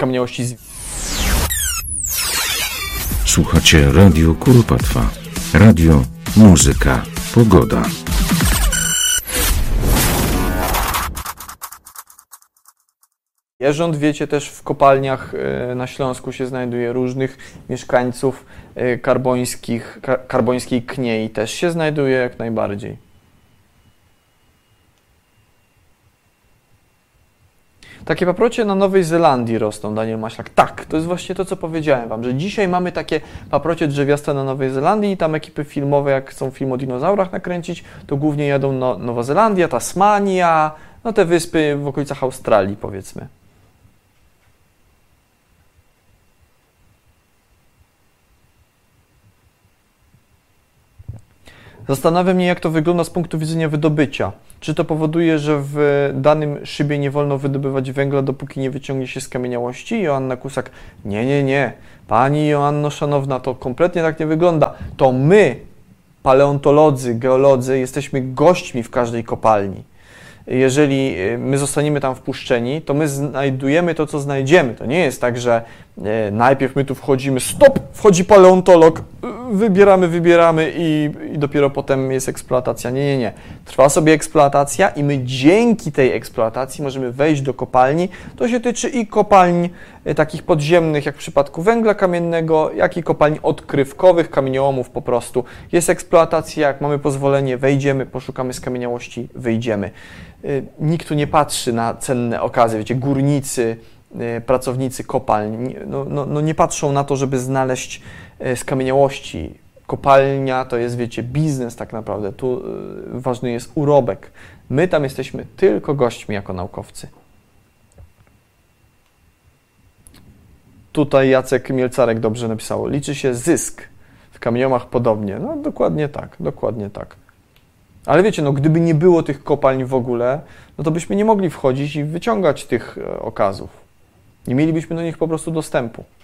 skamieniałości z... Słuchacie Radio Kuropatwa. Radio, muzyka, pogoda. Jeżdżąc, wiecie, też w kopalniach na Śląsku się znajduje różnych mieszkańców karbońskiej kniei. Też się znajduje jak najbardziej. Takie paprocie na Nowej Zelandii rosną, Daniel Maślak. Tak, to jest właśnie to, co powiedziałem Wam, że dzisiaj mamy takie paprocie drzewiaste na Nowej Zelandii i tam ekipy filmowe, jak chcą film o dinozaurach nakręcić, to głównie jadą Nowa Zelandia, Tasmania, no te wyspy w okolicach Australii, powiedzmy. Zastanawia mnie, jak to wygląda z punktu widzenia wydobycia. Czy to powoduje, że w danym szybie nie wolno wydobywać węgla, dopóki nie wyciągnie się skamieniałości? Joanna Kusak: nie. Pani Joanno szanowna, to kompletnie tak nie wygląda. To my, paleontolodzy, geolodzy, jesteśmy gośćmi w każdej kopalni. Jeżeli my zostaniemy tam wpuszczeni, to my znajdujemy to, co znajdziemy. To nie jest tak, że najpierw my tu wchodzimy, stop, wchodzi paleontolog, wybieramy i dopiero potem jest eksploatacja. Nie. Trwa sobie eksploatacja i my dzięki tej eksploatacji możemy wejść do kopalni. To się tyczy i kopalń takich podziemnych, jak w przypadku węgla kamiennego, jak i kopalń odkrywkowych, kamieniołomów po prostu. Jest eksploatacja, jak mamy pozwolenie, wejdziemy, poszukamy skamieniałości, wyjdziemy. Nikt tu nie patrzy na cenne okazy, wiecie, górnicy, pracownicy kopalń, nie patrzą na to, żeby znaleźć skamieniałości. Kopalnia to jest, wiecie, biznes tak naprawdę, tu ważny jest urobek. My tam jesteśmy tylko gośćmi jako naukowcy. Tutaj Jacek Mielcarek dobrze napisało, liczy się zysk, w kamieniomach podobnie. No dokładnie tak. Ale wiecie, no gdyby nie było tych kopalń w ogóle, no to byśmy nie mogli wchodzić i wyciągać tych okazów. Nie mielibyśmy do nich po prostu dostępu.